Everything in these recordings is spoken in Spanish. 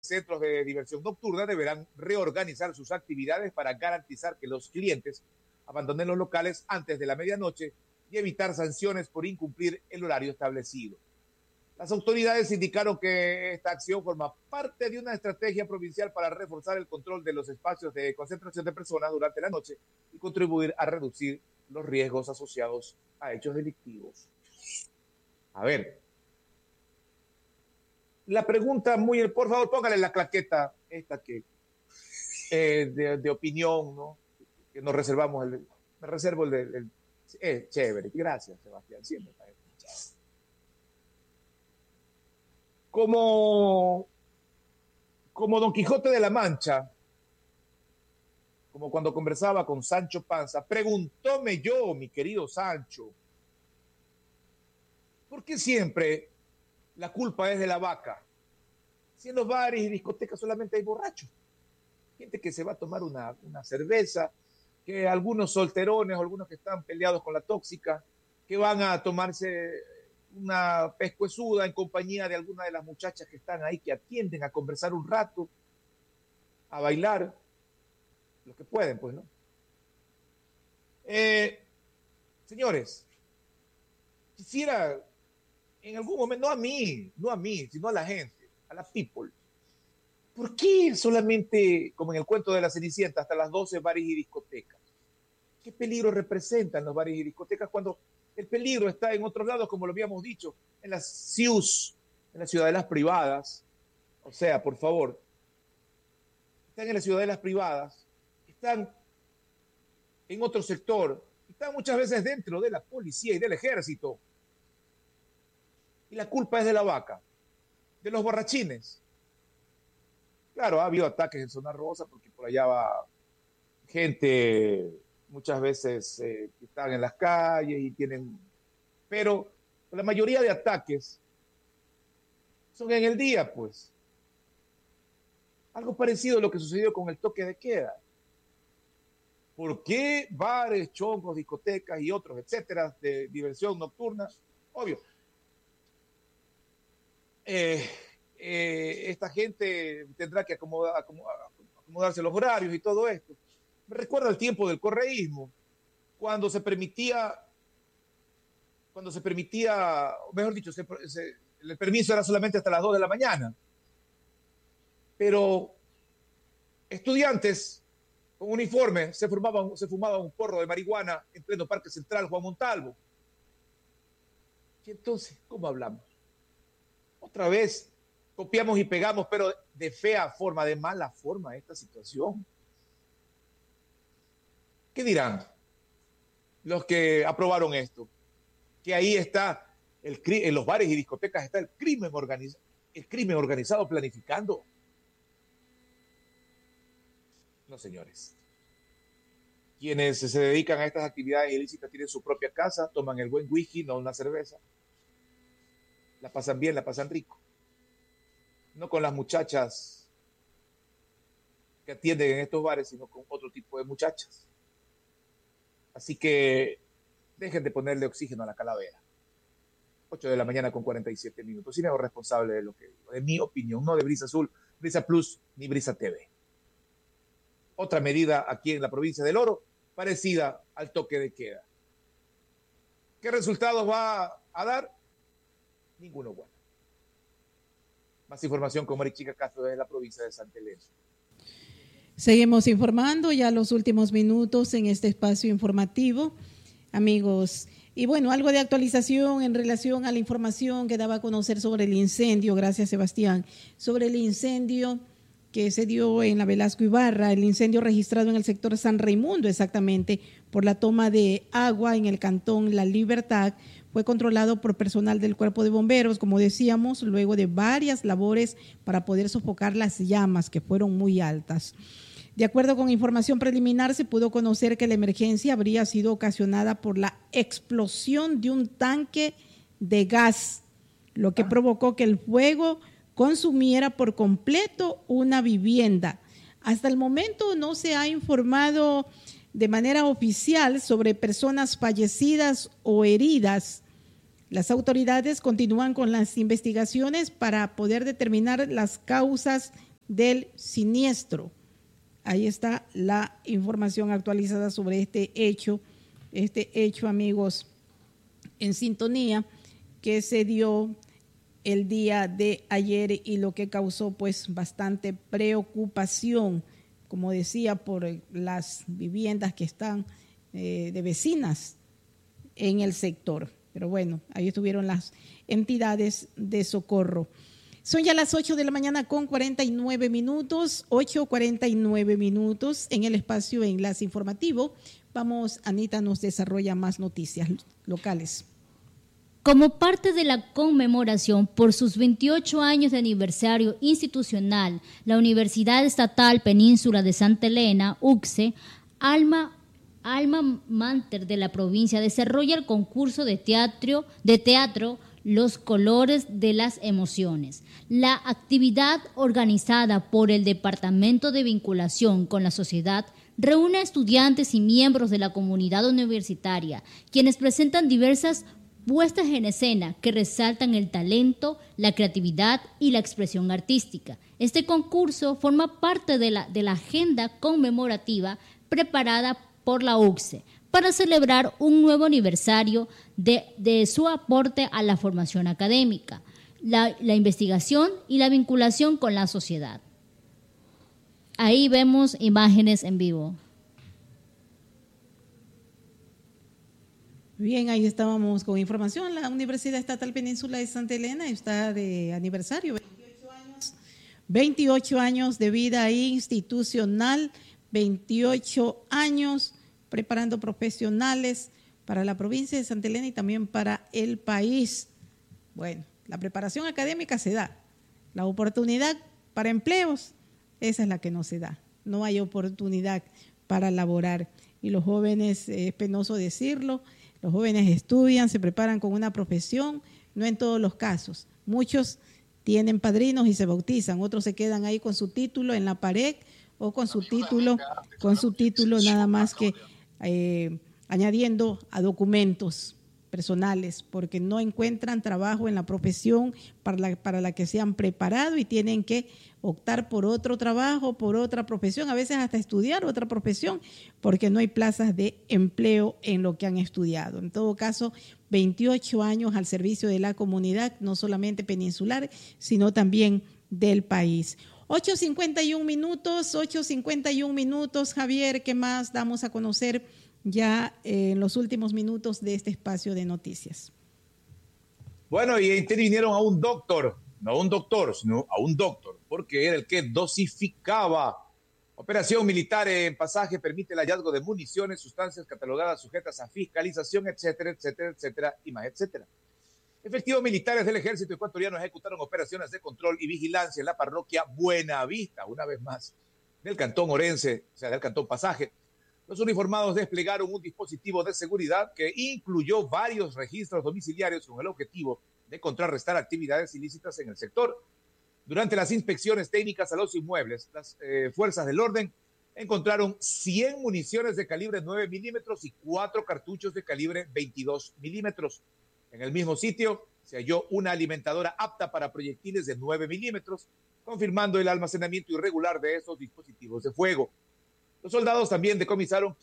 centros de diversión nocturna deberán reorganizar sus actividades para garantizar que los clientes abandonen los locales antes de la medianoche y evitar sanciones por incumplir el horario establecido. Las autoridades indicaron que esta acción forma parte de una estrategia provincial para reforzar el control de los espacios de concentración de personas durante la noche y contribuir a reducir los riesgos asociados a hechos delictivos. A ver, la pregunta por favor, póngale la claqueta esta que de opinión, ¿no? Que nos reservamos, me reservo chévere, gracias Sebastián, siempre está escuchado. Como Don Quijote de la Mancha, como cuando conversaba con Sancho Panza, preguntóme yo, mi querido Sancho, ¿por qué siempre la culpa es de la vaca? Si en los bares y discotecas solamente hay borrachos, gente que se va a tomar una cerveza, que algunos solterones o algunos que están peleados con la tóxica, que van a tomarse una pescuezuda en compañía de alguna de las muchachas que están ahí, que atienden a conversar un rato, a bailar, los que pueden, pues, ¿no? Señores, quisiera en algún momento, no a mí, sino a la gente, a la people, ¿por qué solamente, como en el cuento de la Cenicienta, hasta las 12 bares y discotecas? ¿Qué peligro representan los bares y discotecas cuando el peligro está en otros lados, como lo habíamos dicho, en las CIUs, en las ciudadelas privadas? O sea, por favor, están en las ciudadelas privadas, están en otro sector, están muchas veces dentro de la policía y del ejército. Y la culpa es de la vaca, de los borrachines. Claro, ha habido ataques en Zona Rosa porque por allá va gente muchas veces que están en las calles y tienen... Pero la mayoría de ataques son en el día, pues. Algo parecido a lo que sucedió con el toque de queda. ¿Por qué bares, chongos, discotecas y otros, etcétera, de diversión nocturna? Obvio. Esta gente tendrá que acomodarse los horarios y todo esto. Me recuerda el tiempo del correísmo, cuando se permitía, mejor dicho, el permiso era solamente hasta las 2 de la mañana. Pero estudiantes con uniforme se fumaban un porro de marihuana en pleno Parque Central Juan Montalvo. Y entonces, ¿cómo hablamos? Otra vez copiamos y pegamos, pero de fea forma, de mala forma, esta situación. ¿Qué dirán los que aprobaron esto? Que ahí está en los bares y discotecas está el crimen organizado planificando. No, señores. Quienes se dedican a estas actividades ilícitas tienen su propia casa, toman el buen whisky, no una cerveza. La pasan bien, la pasan rico. No con las muchachas que atienden en estos bares, sino con otro tipo de muchachas. Así que dejen de ponerle oxígeno a la calavera. 8 de la mañana con 47 minutos. Y me hago responsable de lo que digo, de mi opinión, no de Brisa Azul, Brisa Plus ni Brisa TV. Otra medida aquí en la provincia del Oro, parecida al toque de queda. ¿Qué resultados va a dar? Ninguno bueno. Más información con Marichica Castro desde la provincia de Santa Elena. Seguimos informando ya los últimos minutos en este espacio informativo, amigos. Y bueno, algo de actualización en relación a la información que daba a conocer sobre el incendio, gracias Sebastián, sobre el incendio que se dio en la Velasco Ibarra, el incendio registrado en el sector San Raimundo exactamente por la toma de agua en el cantón La Libertad, fue controlado por personal del Cuerpo de Bomberos, como decíamos, luego de varias labores para poder sofocar las llamas que fueron muy altas. De acuerdo con información preliminar, se pudo conocer que la emergencia habría sido ocasionada por la explosión de un tanque de gas, lo que provocó que el fuego consumiera por completo una vivienda. Hasta el momento no se ha informado de manera oficial sobre personas fallecidas o heridas. Las autoridades continúan con las investigaciones para poder determinar las causas del siniestro. Ahí está la información actualizada sobre este hecho, amigos, en sintonía, que se dio el día de ayer y lo que causó pues bastante preocupación, como decía, por las viviendas que están de vecinas en el sector. Pero bueno, ahí estuvieron las entidades de socorro. Son ya las 8 de la mañana con 49 minutos, 8:49 minutos en el espacio Enlace Informativo. Vamos, Anita nos desarrolla más noticias locales. Como parte de la conmemoración por sus 28 años de aniversario institucional, la Universidad Estatal Península de Santa Elena, UCSE, alma mater de la provincia, desarrolla el concurso de teatro Los Colores de las Emociones. La actividad, organizada por el Departamento de Vinculación con la Sociedad, reúne a estudiantes y miembros de la comunidad universitaria, quienes presentan diversas puestas en escena que resaltan el talento, la creatividad y la expresión artística. Este concurso forma parte de la agenda conmemorativa preparada por la UCSE para celebrar un nuevo aniversario de su aporte a la formación académica, la investigación y la vinculación con la sociedad. Ahí vemos imágenes en vivo. Bien, ahí estábamos con información. La Universidad Estatal Península de Santa Elena está de aniversario, 28 años de vida institucional, 28 años preparando profesionales para la provincia de Santa Elena y también para el país. Bueno, la preparación académica se da, la oportunidad para empleos, esa es la que no se da. No hay oportunidad para laborar y los jóvenes, es penoso decirlo, los jóvenes estudian, se preparan con una profesión, no en todos los casos. Muchos tienen padrinos y se bautizan, otros se quedan ahí con su título en la pared o con su título nada más que añadiendo a documentos personales, porque no encuentran trabajo en la profesión para la que se han preparado y tienen que optar por otro trabajo, por otra profesión, a veces hasta estudiar otra profesión, porque no hay plazas de empleo en lo que han estudiado. En todo caso, 28 años al servicio de la comunidad, no solamente peninsular, sino también del país. 8:51 minutos, Javier, ¿qué más damos a conocer ya en los últimos minutos de este espacio de noticias? Bueno, y intervinieron a un doctor, no a un doctor, sino a un doctor, porque era el que dosificaba. Operación militar en Pasaje permite el hallazgo de municiones, sustancias catalogadas sujetas a fiscalización, etcétera, etcétera, etcétera, y más, etcétera. Efectivos militares del ejército ecuatoriano ejecutaron operaciones de control y vigilancia en la parroquia Buenavista, una vez más, del cantón Orense, o sea, del cantón Pasaje. Los uniformados desplegaron un dispositivo de seguridad que incluyó varios registros domiciliarios con el objetivo de contrarrestar actividades ilícitas en el sector. Durante las inspecciones técnicas a los inmuebles, las fuerzas del orden encontraron 100 municiones de calibre 9 milímetros y 4 cartuchos de calibre 22 milímetros. En el mismo sitio se halló una alimentadora apta para proyectiles de 9 milímetros, confirmando el almacenamiento irregular de estos dispositivos de fuego. Los soldados también decomisaron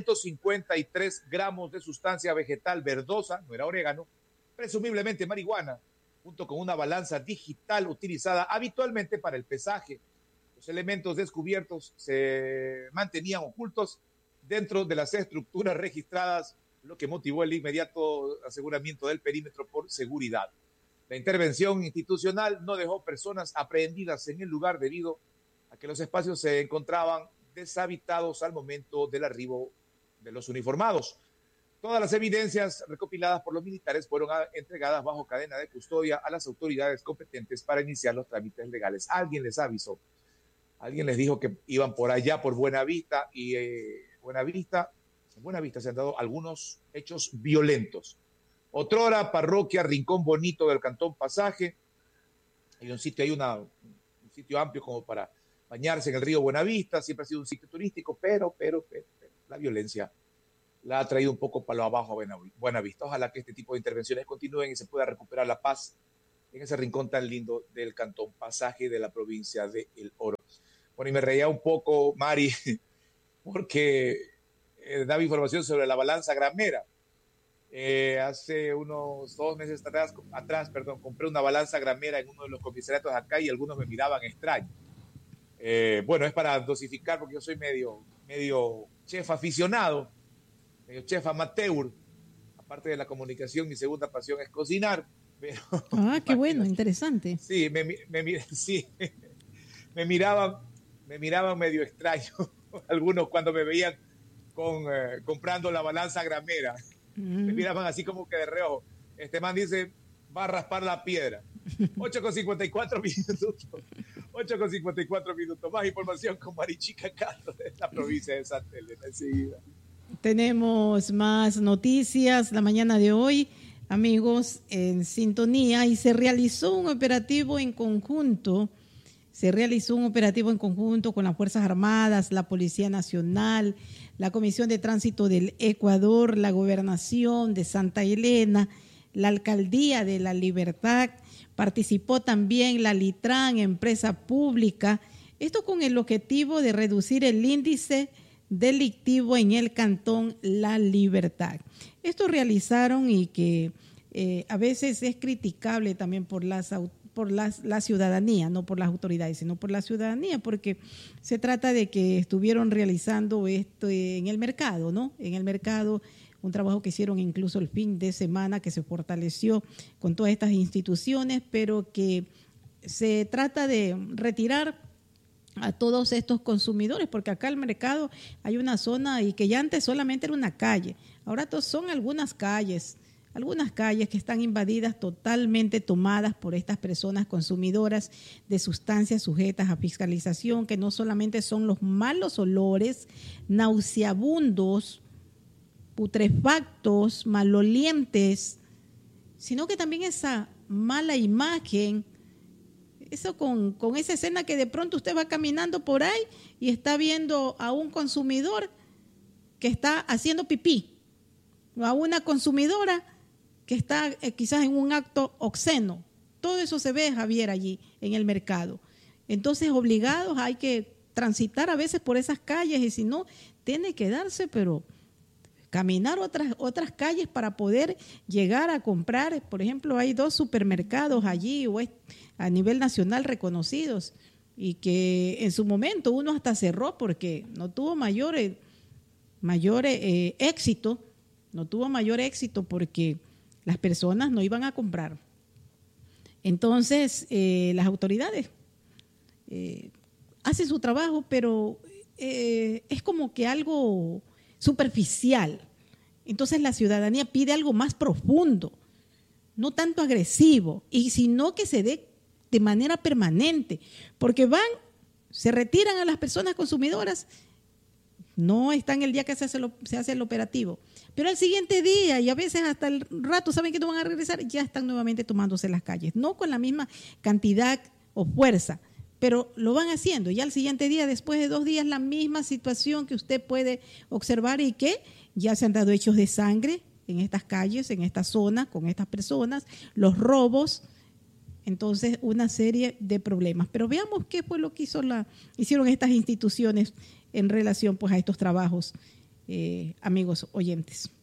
553 gramos de sustancia vegetal verdosa, no era orégano, presumiblemente marihuana, junto con una balanza digital utilizada habitualmente para el pesaje. Los elementos descubiertos se mantenían ocultos dentro de las estructuras registradas, lo que motivó el inmediato aseguramiento del perímetro por seguridad. La intervención institucional no dejó personas aprehendidas en el lugar debido a que los espacios se encontraban deshabitados al momento del arribo de los uniformados. Todas las evidencias recopiladas por los militares fueron entregadas bajo cadena de custodia a las autoridades competentes para iniciar los trámites legales. Alguien les avisó, alguien les dijo que iban por allá, por Buenavista, y en Buenavista se han dado algunos hechos violentos. Otrora, parroquia Rincón Bonito del cantón Pasaje. Hay un sitio, un sitio amplio como para bañarse en el río Buenavista, siempre ha sido un sitio turístico, pero la violencia la ha traído un poco para lo abajo a Buenavista. Ojalá que este tipo de intervenciones continúen y se pueda recuperar la paz en ese rincón tan lindo del Cantón Pasaje de la provincia de El Oro. Bueno, y me reía un poco, Mari, porque daba información sobre la balanza gramera. Hace unos 2 meses atrás, compré una balanza gramera en uno de los comisariatos acá y algunos me miraban extraño. Bueno, es para dosificar porque yo soy medio chef aficionado, medio chef amateur. Aparte de la comunicación, mi segunda pasión es cocinar. Pero, qué bueno, interesante. Sí, sí, me miraban medio extraño algunos cuando me veían comprando la balanza gramera. Me miraban así como que de reojo. Este man dice, va a raspar la piedra. 8:54 minutos. 8:54 minutos. Más información con Marichica Castro de la provincia de Santa Elena. Enseguida. Tenemos más noticias la mañana de hoy, amigos, en sintonía, y se realizó un operativo en conjunto con las Fuerzas Armadas, la Policía Nacional, la Comisión de Tránsito del Ecuador, la Gobernación de Santa Elena, la Alcaldía de La Libertad. Participó también la Litran, empresa pública, esto con el objetivo de reducir el índice delictivo en el Cantón La Libertad. Esto realizaron y que a veces es criticable también por la ciudadanía, no por las autoridades, sino por la ciudadanía, porque se trata de que estuvieron realizando esto en el mercado, ¿no? En el mercado, un trabajo que hicieron incluso el fin de semana, que se fortaleció con todas estas instituciones, pero que se trata de retirar a todos estos consumidores, porque acá el mercado hay una zona y que ya antes solamente era una calle, ahora son algunas calles que están invadidas, totalmente tomadas por estas personas consumidoras de sustancias sujetas a fiscalización, que no solamente son los malos olores nauseabundos, putrefactos, malolientes, sino que también esa mala imagen, eso con esa escena que de pronto usted va caminando por ahí y está viendo a un consumidor que está haciendo pipí, o a una consumidora que está quizás en un acto obsceno. Todo eso se ve, Javier, allí en el mercado. Entonces, obligados hay que transitar a veces por esas calles, y si no, tiene que darse, pero caminar otras calles para poder llegar a comprar. Por ejemplo, hay 2 supermercados allí a nivel nacional reconocidos, y que en su momento uno hasta cerró porque no tuvo mayor éxito, porque las personas no iban a comprar. Entonces, las autoridades hacen su trabajo, pero es como que algo superficial. Entonces la ciudadanía pide algo más profundo, no tanto agresivo, y sino que se dé de manera permanente, porque se retiran a las personas consumidoras, no están el día que se hace el operativo, pero al siguiente día, y a veces hasta el rato saben que no van a regresar, ya están nuevamente tomándose las calles, no con la misma cantidad o fuerza, pero lo van haciendo. Ya al siguiente día, después de 2 días, la misma situación que usted puede observar, y que ya se han dado hechos de sangre en estas calles, en esta zona, con estas personas, los robos. Entonces, una serie de problemas. Pero veamos qué fue lo que hicieron estas instituciones en relación, pues, a estos trabajos, amigos oyentes.